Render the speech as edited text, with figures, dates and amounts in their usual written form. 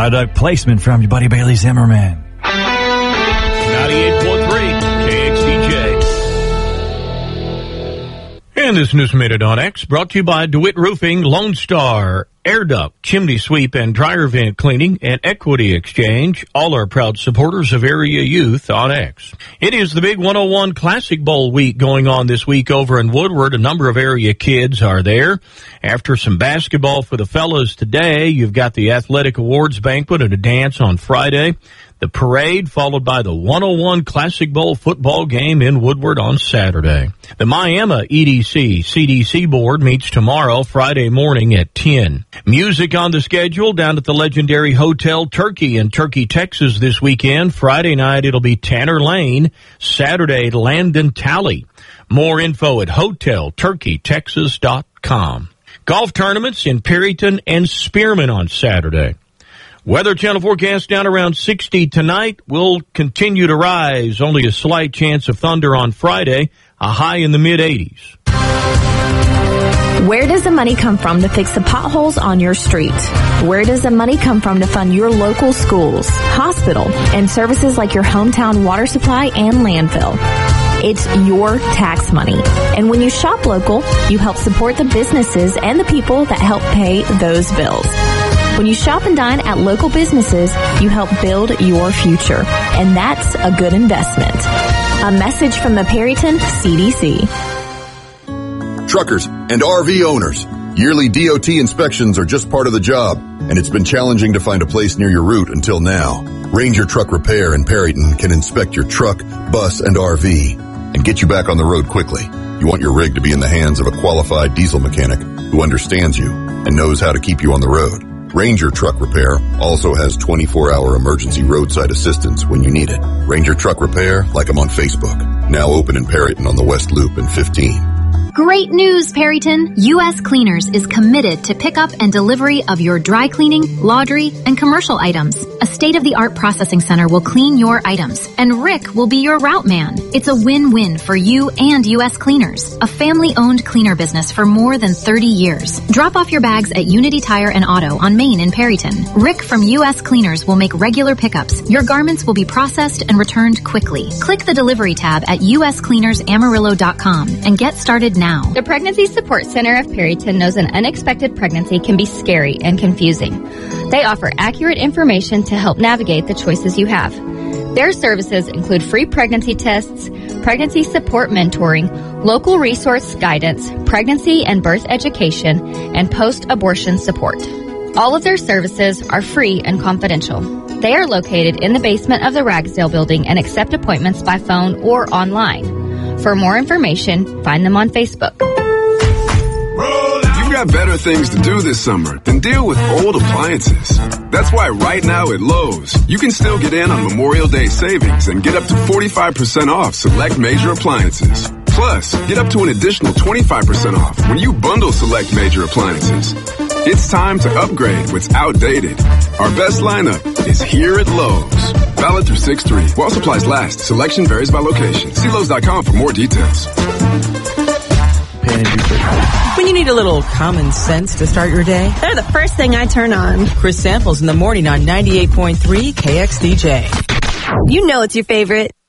Product placement from your buddy Bailey Zimmerman. 98.3 KXDJ. And this News Minute on X brought to you by DeWitt Roofing, Lone Star, Air Duct, Chimney Sweep, and Dryer Vent Cleaning, and Equity Exchange, all are proud supporters of area youth on X. It is the Big 101 Classic Bowl week going on this week over in Woodward. A number of area kids are there. After some basketball for the fellas today, you've got the Athletic Awards Banquet and a dance on Friday. The parade followed by the 101 Classic Bowl football game in Woodward on Saturday. The Miami EDC CDC board meets tomorrow, Friday morning at 10. Music on the schedule down at the legendary Hotel Turkey in Turkey, Texas this weekend. Friday night it'll be Tanner Lane. Saturday, Landon Talley. More info at hotelturkeytexas.com. Golf tournaments in Perryton and Spearman on Saturday. Weather Channel forecast down around 60 tonight. Will continue to rise. Only a slight chance of thunder on Friday. A high in the mid-80s. Where does the money come from to fix the potholes on your street? Where does the money come from to fund your local schools, hospital, and services like your hometown water supply and landfill? It's your tax money. And when you shop local, you help support the businesses and the people that help pay those bills. When you shop and dine at local businesses, you help build your future. And that's a good investment. A message from the Perryton CDC. Truckers and RV owners, yearly DOT inspections are just part of the job, and it's been challenging to find a place near your route until now. Ranger Truck Repair in Perryton can inspect your truck, bus, and RV and get you back on the road quickly. You want your rig to be in the hands of a qualified diesel mechanic who understands you and knows how to keep you on the road. Ranger Truck Repair also has 24-hour emergency roadside assistance when you need it. Ranger Truck Repair, like them on Facebook. Now open in Perryton on the West Loop in 15. Great news, Perryton! U.S. Cleaners is committed to pickup and delivery of your dry cleaning, laundry, and commercial items. A state-of-the-art processing center will clean your items, and Rick will be your route man. It's a win-win for you and U.S. Cleaners, a family-owned cleaner business for more than 30 years. Drop off your bags at Unity Tire and Auto on Main in Perryton. Rick from U.S. Cleaners will make regular pickups. Your garments will be processed and returned quickly. Click the delivery tab at uscleanersamarillo.com and get started now. The Pregnancy Support Center of Perryton knows an unexpected pregnancy can be scary and confusing. They offer accurate information to help navigate the choices you have. Their services include free pregnancy tests, pregnancy support mentoring, local resource guidance, pregnancy and birth education, and post-abortion support. All of their services are free and confidential. They are located in the basement of the Ragsdale building and accept appointments by phone or online. For more information, find them on Facebook. You've got better things to do this summer than deal with old appliances. That's why right now at Lowe's, you can still get in on Memorial Day savings and get up to 45% off select major appliances. Plus, get up to an additional 25% off when you bundle select major appliances. It's time to upgrade what's outdated. Our best lineup is here at Lowe's. Valid through 6/3. While supplies last. Selection varies by location. See Lowe's.com for more details. When you need a little common sense to start your day, they're the first thing I turn on. Chris Samples in the morning on 98.3 KXDJ. You know it's your favorite.